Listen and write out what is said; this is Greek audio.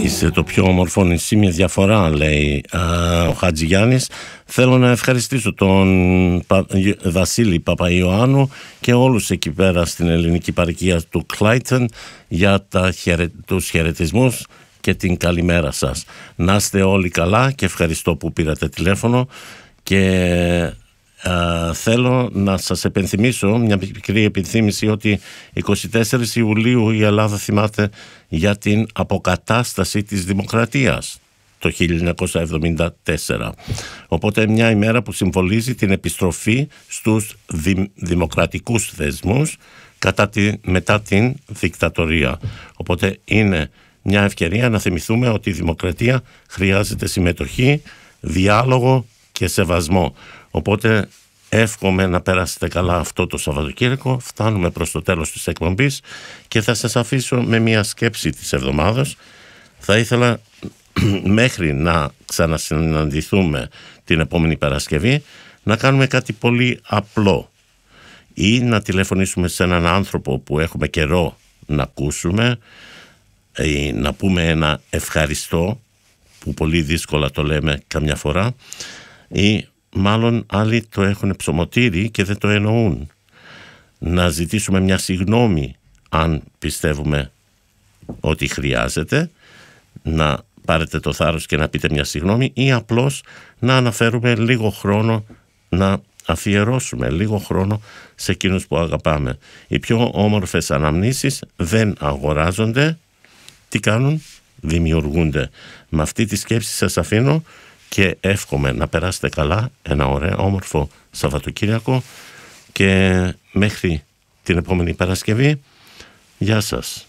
Θεσσαλονίκης, το πιο όμορφο νησί με διαφορά, λέει ο Χατζηγιάννης. Θέλω να ευχαριστήσω τον Βασίλη Παπαϊωάννου και όλους εκεί πέρα στην ελληνική παροικία του Κλάιτον για τους χαιρετισμούς και την καλημέρα σας. Να είστε όλοι καλά και ευχαριστώ που πήρατε τηλέφωνο. Και θέλω να σας επενθυμίσω μια μικρή επιθύμηση ότι 24 Ιουλίου η Ελλάδα θυμάται για την αποκατάσταση της δημοκρατίας το 1974. Οπότε μια ημέρα που συμβολίζει την επιστροφή στους δημοκρατικούς θεσμούς μετά την δικτατορία. Οπότε είναι μια ευκαιρία να θυμηθούμε ότι η δημοκρατία χρειάζεται συμμετοχή, διάλογο και σεβασμό. Οπότε εύχομαι να περάσετε καλά αυτό το Σαββατοκύριακο. Φτάνουμε προς το τέλος της εκπομπής και θα σας αφήσω με μια σκέψη της εβδομάδας. Θα ήθελα μέχρι να ξανασυναντηθούμε την επόμενη Παρασκευή να κάνουμε κάτι πολύ απλό, ή να τηλεφωνήσουμε σε έναν άνθρωπο που έχουμε καιρό να ακούσουμε, ή να πούμε ένα ευχαριστώ που πολύ δύσκολα το λέμε καμιά φορά, ή μάλλον άλλοι το έχουν ψωμοτήρι και δεν το εννοούν. Να ζητήσουμε μια συγγνώμη αν πιστεύουμε ότι χρειάζεται, να πάρετε το θάρρος και να πείτε μια συγγνώμη, ή απλώς να αναφέρουμε λίγο χρόνο, να αφιερώσουμε λίγο χρόνο σε εκείνους που αγαπάμε. Οι πιο όμορφες αναμνήσεις δεν αγοράζονται. Τι κάνουν? Δημιουργούνται. Με αυτή τη σκέψη σας αφήνω και εύχομαι να περάσετε καλά ένα ωραίο όμορφο Σαββατοκύριακο και μέχρι την επόμενη Παρασκευή, γεια σας.